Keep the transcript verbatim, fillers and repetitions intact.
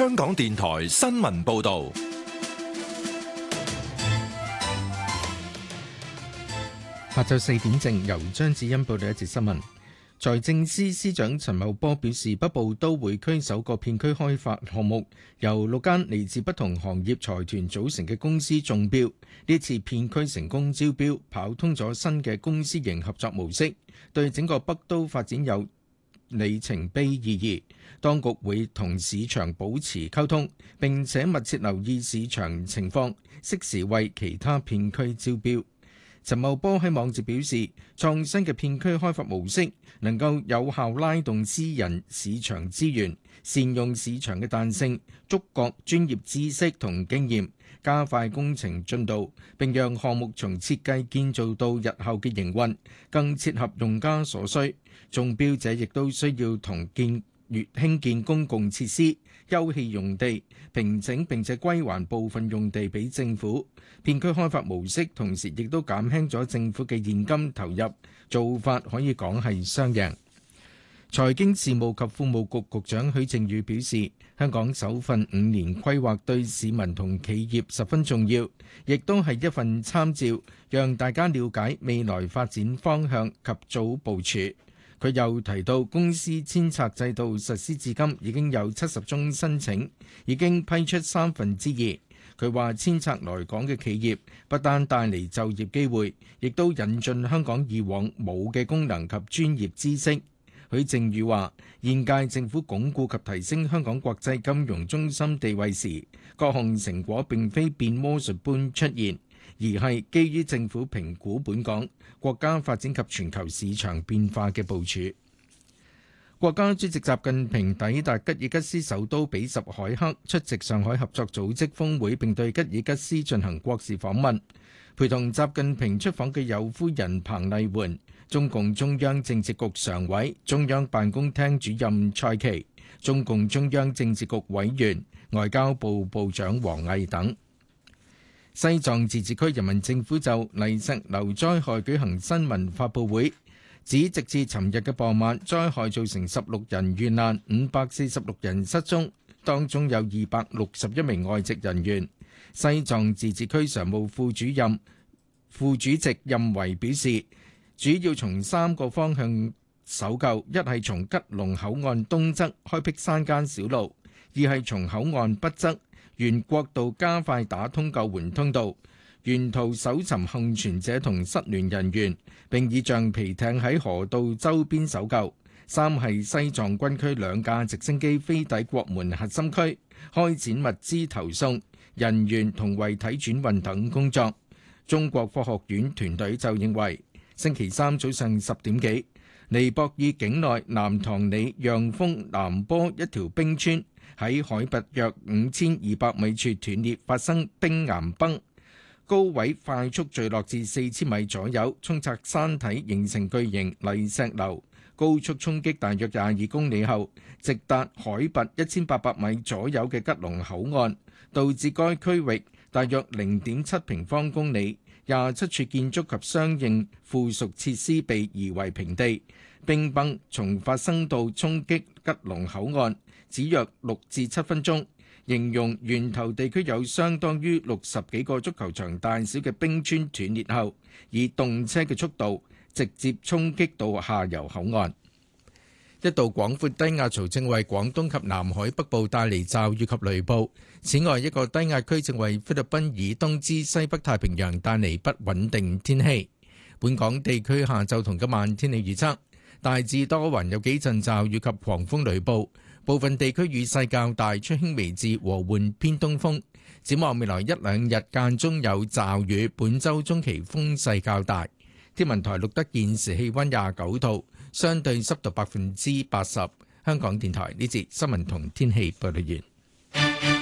香港電台新聞報道。 下晝四點正，由張子欣報道一節新聞。財政司司長陳茂波表示，北部都會區首個片區開發項目由六間嚟自不同行業財團組成嘅公司中標。呢次片區成功招標，跑通咗新嘅公私營合作模式，對整個北都發展有里程碑意義。當局會同市場保持溝通，並且密切留意市場情況，適時為其他片區招標。陳茂波喺網誌表示，創新嘅片區開發模式能夠有效拉動私人市場資源，善用市場嘅彈性，觸覺專業知識同經驗，加快工程進度，並讓項目從設計建造到日後嘅營運更切合用家所需。中標者亦都需要同建越興建公共設施、休憩用地，平整並且歸還部分用地俾政府。片區開發模式同時亦都減輕咗政府嘅現金投入，做法可以講係雙贏。財經事務及庫務局局長許正宇表示，香港首份五年規劃對市民同企業十分重要，亦都係一份參照，讓大家了解未來發展方向及早部署。佢又提到，公司遷冊制度實施至今已經有七十宗申請，已經批出三分之二。佢話遷冊來港嘅企業不單帶嚟就業機會，亦都引進香港以往冇嘅功能及專業知識。許正宇話，現屆政府鞏固及提升香港國際金融中心地位時，各項成果並非變魔術般出現，而係基於政府評估本港國家發展及全球市場變化嘅部署。國家主席習近平抵達吉爾吉斯首都比什凱克，出席上海合作組織峰會，並對吉爾吉斯進行國事訪問。陪同習近平出訪嘅有夫人彭麗媛、中共中央政治局常委、中央辦公廳主任蔡奇、中共中央政治局委員、外交部部長王毅等。西藏自治區人民政府就泥石流災害舉行新聞發佈會，指直至尋日嘅傍晚，災害造成十六人遇難，五百四十六人失蹤，當中有二百六十一名外籍人員。西藏自治區常務副主任、副主席任維表示，主要從三個方向搜救：一係從吉隆口岸東側開闢山間小路；二係從口岸北側沿國道加快打通救援通道，沿途搜尋幸存者同失聯人員，並以橡皮艇喺河道周邊搜救。三係西藏軍區兩架直升機飛抵國門核心區，開展物資投送、人員同遺體轉運等工作。中國科學院團隊就認為，星期三早上十點幾，尼泊爾境內南塘里讓峰南坡一條冰川喺海拔約五千二百米處斷裂，發生冰岩崩，高位快速墜落至四千米左右，沖刷山體形成巨型泥石流，高速衝擊大約廿二公里後，直達海拔一千八百米左右嘅吉隆口岸，導致該區域大約零點七平方公里，廿七處建築及相應附屬設施被夷為平地。冰崩從發生到衝擊吉隆口岸只約六至七分鐘，形容源頭地區有相當於六十幾個足球場大小嘅冰川斷裂後，以動車嘅速度直接衝擊到下游口岸。一道廣闊低壓槽正為廣東及南海北部帶嚟驟雨及雷暴。此外，一個低壓區正為菲律賓以東至西北太平洋帶嚟不穩定天氣。本港地區下晝同今晚天氣預測，大致多雲，有幾陣驟雨及狂風雷暴，部分地區雨勢較大，吹輕微至和緩偏東風。展望未來一兩日間中有驟雨，本週中期風勢較大。天文台錄得現時氣溫廿九度，相對濕度百分之八十。香港電台呢節新聞同天氣報道完。